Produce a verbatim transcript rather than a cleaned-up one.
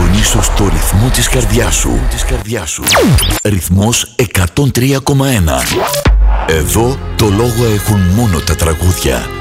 συντονίσου στο ρυθμό της καρδιάς σου. Της καρδιάς σου. Ρυθμός εκατόν τρία κόμμα ένα. Εδώ το λόγο έχουν μόνο τα τραγούδια.